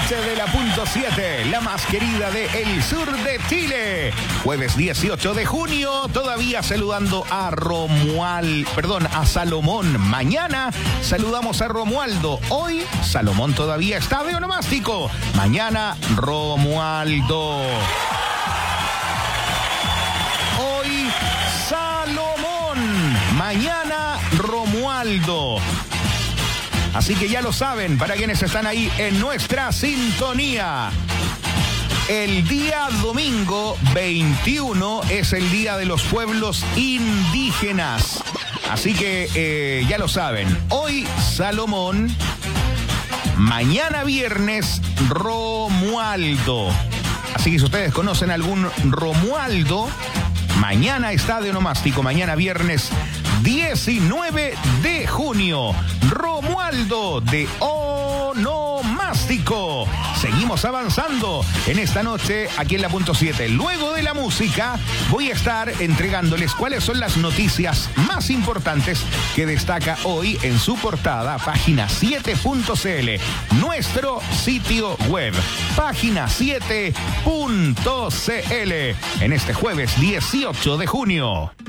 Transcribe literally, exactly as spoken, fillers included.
noche de la punto siete, la más querida de el sur de Chile. Jueves dieciocho de junio, todavía saludando a Romuald, perdón, a Salomón. Mañana saludamos a Romualdo. Hoy Salomón todavía está de onomástico. Mañana Romualdo. Hoy Salomón. Mañana Romualdo. Así que ya lo saben, para quienes están ahí en nuestra sintonía. El día domingo veintiuno es el Día de los Pueblos Indígenas. Así que eh, ya lo saben. Hoy Salomón, mañana viernes Romualdo. Así que si ustedes conocen algún Romualdo, mañana está de onomástico. Mañana viernes diecinueve de junio. Romualdo de onomástico. Seguimos avanzando en esta noche aquí en la punto siete. Luego de la música voy a estar entregándoles cuáles son las noticias más importantes que destaca hoy en su portada, página siete punto c l, nuestro sitio web, página siete punto c l, en este jueves dieciocho de junio.